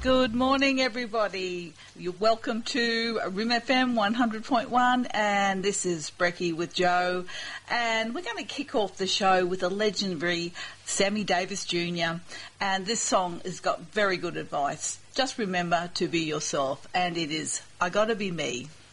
Good morning, everybody. You're welcome to Rim FM 100.1, and this is Brecky with Joe. And we're going to kick off the show with a legendary Sammy Davis Jr. And this song has got very good advice. Just remember to be yourself, and it is I Gotta Be Me.